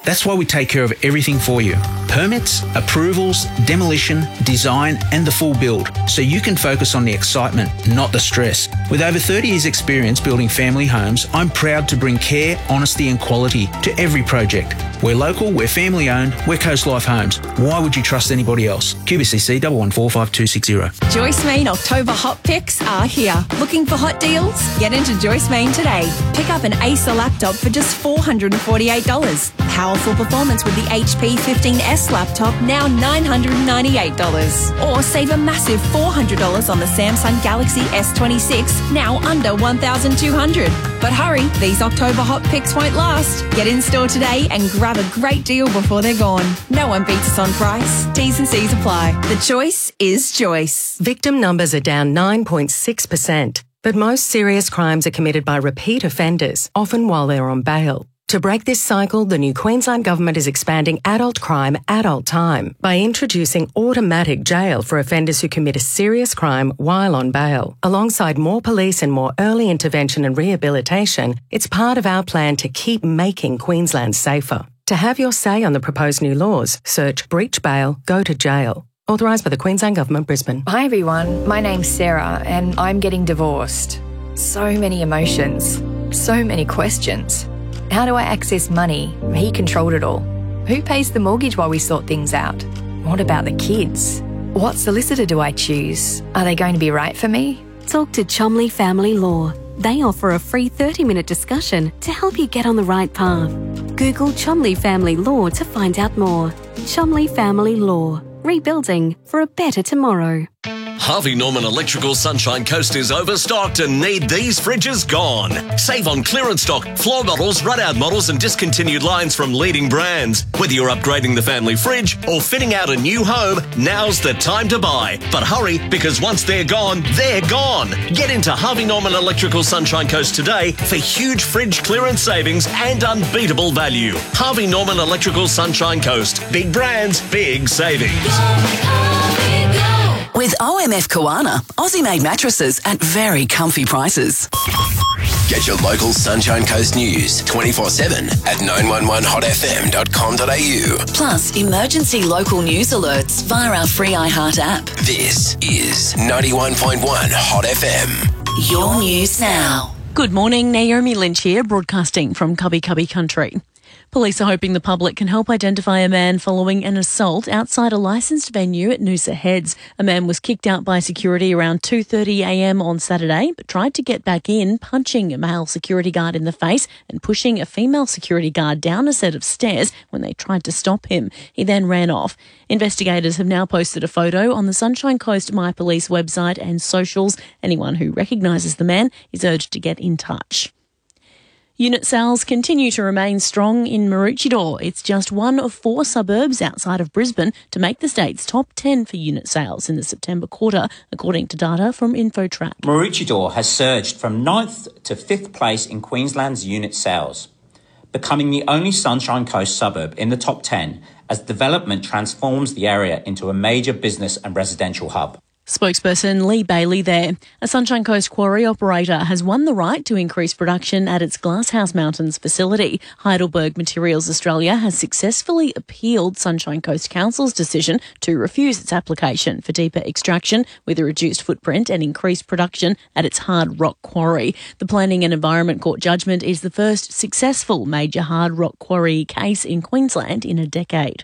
That's why we take care of everything for you. Permits, approvals, demolition, design and the full build, so you can focus on the excitement, not the stress. With over 30 years experience building family homes, I'm proud to bring care, honesty and quality to every project. We're local, we're family owned, we're Coast Life Homes. Why would you trust anybody else? QBCC 1145 Joyce Main October Hot Picks are here. Looking for hot deals? Get into Joyce Main today. Pick up an Acer laptop for just $448. Powerful performance with the HP 15S laptop, now $998. Or save a massive $400 on the Samsung Galaxy S26, now under $1,200. But hurry, these October hot picks won't last. Get in store today and grab a great deal before they're gone. No one beats us on price. T's and C's apply. The choice is Joyce. Victim numbers are down 9.6%, but most serious crimes are committed by repeat offenders, often while they're on bail. To break this cycle, the new Queensland Government is expanding adult crime, adult time by introducing automatic jail for offenders who commit a serious crime while on bail. Alongside more police and more early intervention and rehabilitation, it's part of our plan to keep making Queensland safer. To have your say on the proposed new laws, search Breach Bail, Go to Jail. Authorised by the Queensland Government, Brisbane. Hi everyone, my name's Sarah and I'm getting divorced. So many emotions, so many questions. How do I access money? He controlled it all. Who pays the mortgage while we sort things out? What about the kids? What solicitor do I choose? Are they going to be right for me? Talk to Chumley Family Law. They offer a free 30-minute discussion to help you get on the right path. Google Chumley Family Law to find out more. Chumley Family Law. Rebuilding for a better tomorrow. Harvey Norman Electrical Sunshine Coast is overstocked and need these fridges gone. Save on clearance stock, floor models, run-out models and discontinued lines from leading brands. Whether you're upgrading the family fridge or fitting out a new home, now's the time to buy. But hurry, because once they're gone, they're gone. Get into Harvey Norman Electrical Sunshine Coast today for huge fridge clearance savings and unbeatable value. Harvey Norman Electrical Sunshine Coast. Big brands, big savings. With OMF Koana, Aussie-made mattresses at very comfy prices. Get your local Sunshine Coast news 24/7 at 911hotfm.com.au. Plus, emergency local news alerts via our free iHeart app. This is 91.1 Hot FM. Your news now. Good morning, Naomi Lynch here, broadcasting from Cubby Cubby Country. Police are hoping the public can help identify a man following an assault outside a licensed venue at Noosa Heads. A man was kicked out by security around 2:30am on Saturday, but tried to get back in, punching a male security guard in the face and pushing a female security guard down a set of stairs when they tried to stop him. He then ran off. Investigators have now posted a photo on the Sunshine Coast My Police website and socials. Anyone who recognises the man is urged to get in touch. Unit sales continue to remain strong in Maroochydore. It's just one of 4 suburbs outside of Brisbane to make the state's top 10 for unit sales in the September quarter, according to data from InfoTrack. Maroochydore has surged from 9th to 5th place in Queensland's unit sales, becoming the only Sunshine Coast suburb in the top 10 as development transforms the area into a major business and residential hub. Spokesperson Lee Bailey there. A Sunshine Coast quarry operator has won the right to increase production at its Glasshouse Mountains facility. Heidelberg Materials Australia has successfully appealed Sunshine Coast Council's decision to refuse its application for deeper extraction with a reduced footprint and increased production at its hard rock quarry. The Planning and Environment Court judgment is the first successful major hard rock quarry case in Queensland in a decade.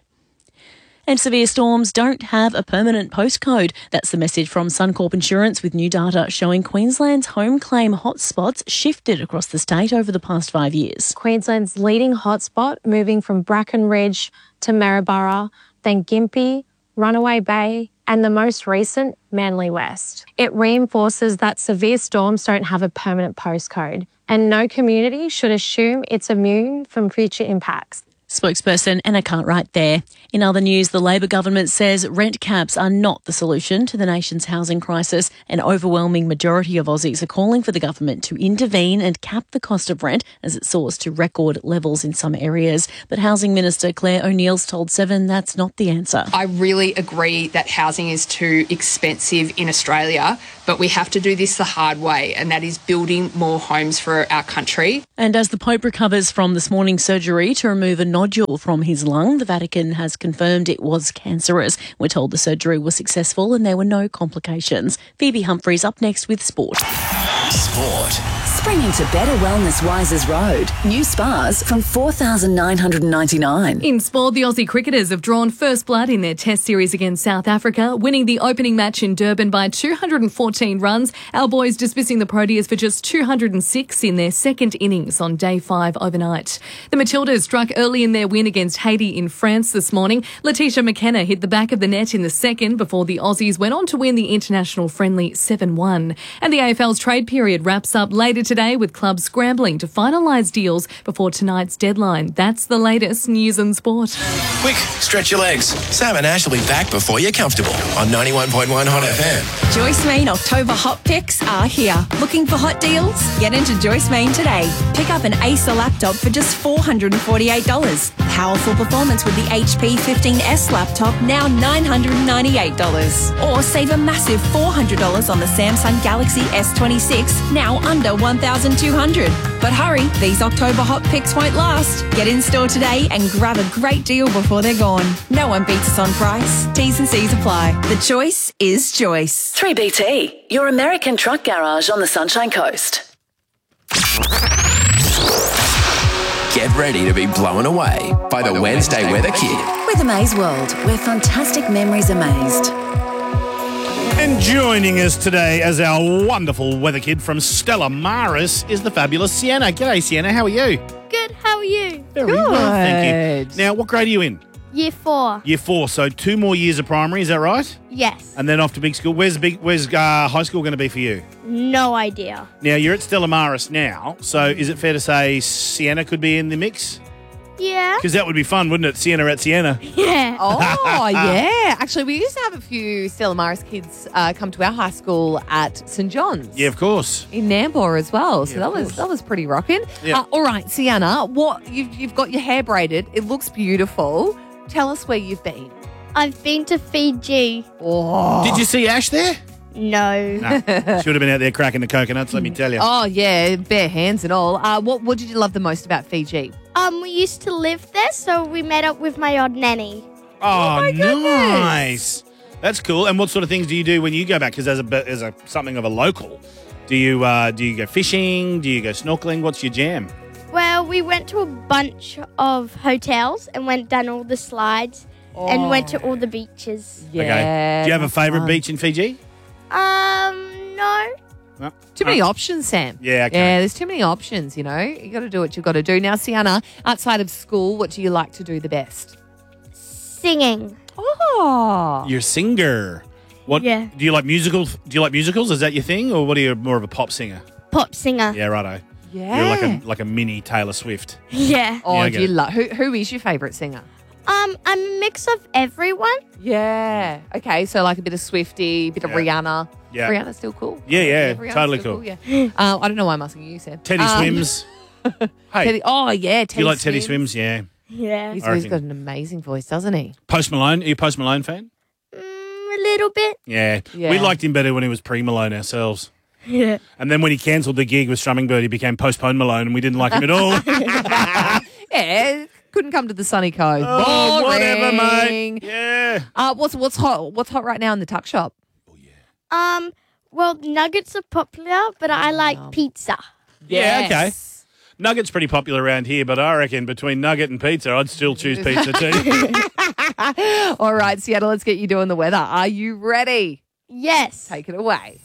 And severe storms don't have a permanent postcode. That's the message from Suncorp Insurance, with new data showing Queensland's home claim hotspots shifted across the state over the past 5 years. Queensland's leading hotspot moving from Bracken Ridge to Maryborough, then Gympie, Runaway Bay, and the most recent, Manly West. It reinforces that severe storms don't have a permanent postcode, and no community should assume it's immune from future impacts. Spokesperson Anna Cartwright there. In other news, the Labor government says rent caps are not the solution to the nation's housing crisis. An overwhelming majority of Aussies are calling for the government to intervene and cap the cost of rent as it soars to record levels in some areas. But Housing Minister Claire O'Neill's told Seven that's not the answer. I really agree that housing is too expensive in Australia, but we have to do this the hard way, and that is building more homes for our country. And as the Pope recovers from this morning's surgery to remove a nodule from his lung. The Vatican has confirmed it was cancerous. We're told the surgery was successful and there were no complications. Phoebe Humphreys up next with sport. Sport. Springing to better wellness Wisers Road. New spas from $4,999. In sport, the Aussie cricketers have drawn first blood in their test series against South Africa, winning the opening match in Durban by 214 runs. Our boys dismissing the Proteas for just 206 in their second innings on day 5 overnight. The Matildas struck early in their win against Haiti in France this morning. Letitia McKenna hit the back of the net in the second before the Aussies went on to win the international friendly 7-1. And the AFL's trade period wraps up later today with clubs scrambling to finalise deals before tonight's deadline. That's the latest news and sport. Quick, stretch your legs. Sam and Ash will be back before you're comfortable on 91.1 Hot FM. Joyce Main October hot picks are here. Looking for hot deals? Get into Joyce Main today. Pick up an Acer laptop for just $448. Powerful performance with the HP 15S laptop, now $998. Or save a massive $400 on the Samsung Galaxy S26, now under $1,200. But hurry, these October hot picks won't last. Get in store today and grab a great deal before they're gone. No one beats us on price. T's and C's apply. The choice is Joyce. 3BT, your American truck garage on the Sunshine Coast. Get ready to be blown away by the Wednesday Weather Kid. With Amaze World, where fantastic memories are mazed. And joining us today as our wonderful weather kid from Stella Maris is the fabulous Sienna. G'day, Sienna. How are you? Good. How are you? Very well, thank you. Now, what grade are you in? Year 4. Year 4, so 2 more years of primary, is that right? Yes. And then off to big school. Where's high school going to be for you? No idea. Now, you're at Stella Maris now, so is it fair to say Sienna could be in the mix? Yeah. Because that would be fun, wouldn't it? Sienna at Sienna. Yeah. Oh, yeah. Actually, we used to have a few Stella Maris kids come to our high school at St John's. Yeah, of course. In Nambour as well. So Yeah, that was pretty rocking. Yeah. All right, Sienna, what you've got your hair braided. It looks beautiful. Tell us where you've been. I've been to Fiji. Oh. Did you see Ash there? No. No. Should have been out there cracking the coconuts, let me tell you. Oh, yeah, bare hands and all. What did you love the most about Fiji? We used to live there, so we met up with my old nanny. Oh, my goodness. nice. That's cool. And what sort of things do you do when you go back? Because as something of a local, do you go fishing? Do you go snorkeling? What's your jam? Well, we went to a bunch of hotels and went down all the slides and went to all the beaches. Yeah. Okay. Do you have a favourite beach in Fiji? No. No. Too many options, Sam. Yeah, okay. Yeah, there's too many options, you know. You got to do what you got to do. Now, Sienna, outside of school, what do you like to do the best? Singing. Oh. You're a singer. What? Yeah. Do you like musicals? Do you like musicals? Is that your thing, or what are you more of a pop singer? Pop singer. Yeah, righto. Yeah. You're like a mini Taylor Swift. Yeah. Oh, Yeah, I do get you it. love who is your favourite singer? I'm a mix of everyone. Yeah. Okay, so like a bit of Swiftie, a bit of Yeah. Rihanna. Yeah. Rihanna's still cool. Yeah, Rihanna's totally still cool. Yeah. I don't know why I'm asking you, Sam. Teddy Swims. Hey, Teddy, oh yeah, Teddy do you like Teddy Swims? Yeah. Yeah. He's I got reckon. an amazing voice, doesn't he? Post Malone. Are you a Post Malone fan? A little bit. Yeah. Yeah. We liked him better when he was pre-Malone ourselves. Yeah. And then when he cancelled the gig with Strumming Bird, he became Postpone Malone, and we didn't like him at all. Yeah, couldn't come to the sunny coast. Oh, whatever, Boring. mate. Yeah. What's hot? What's hot right now in the tuck shop? Well, nuggets are popular, but I like pizza. Yeah, okay. Nugget's pretty popular around here, but I reckon between nugget and pizza, I'd still choose pizza too. All right, Seattle, let's get you doing the weather. Are you ready? Yes. Take it away.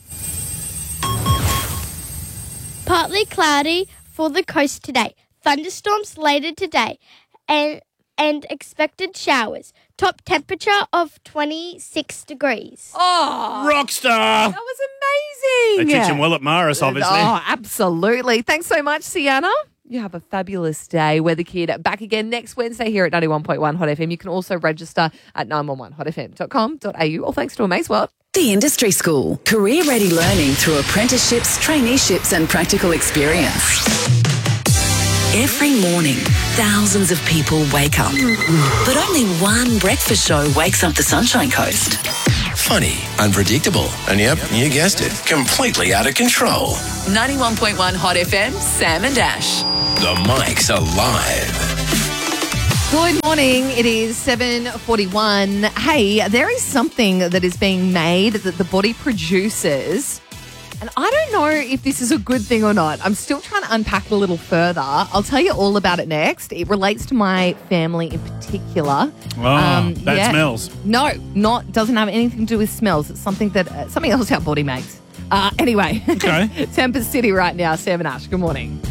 Partly cloudy for the coast today. Thunderstorms later today and expected showers. Top temperature of 26 degrees. Oh, Rockstar. that was amazing. They teach him well at Maris, obviously. Oh, absolutely. Thanks so much, Sienna. You have a fabulous day. Weather Kid back again next Wednesday here at 91.1 Hot FM. You can also register at 911hotfm.com.au. All thanks to Amaze World. The Industry School. Career-ready learning through apprenticeships, traineeships and practical experience. Every morning, thousands of people wake up. But only one breakfast show wakes up the Sunshine Coast. Funny, unpredictable, and yep, you guessed it, completely out of control. 91.1 Hot FM, Sam and Ash. The mic's alive. Good morning. It is 7:41. Hey, there is something that is being made that the body produces. And I don't know if this is a good thing or not. I'm still trying to unpack it a little further. I'll tell you all about it next. It relates to my family in particular. That smells. No, doesn't have anything to do with smells. It's something that something else our body makes. Anyway, Okay. Tempest City right now. Sam and Ash, good morning.